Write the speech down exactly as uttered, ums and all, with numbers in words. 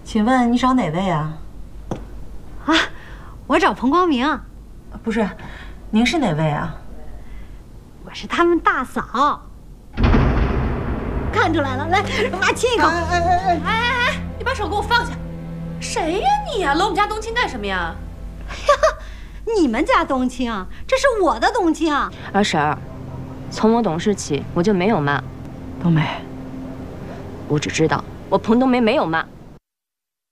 请问你找哪位啊？ 啊，我找彭光明。 不是，您是哪位啊？ 我是他们大嫂。看出来了，来，妈亲一口。 哎哎哎哎哎哎哎！你把手给我放下！谁呀你呀？搂我们家冬青干什么呀？ 呀，你们家冬青，这是我的冬青。 二婶儿，从我懂事起，我就没有妈。 冬梅， 我只知道我彭冬梅没有妈。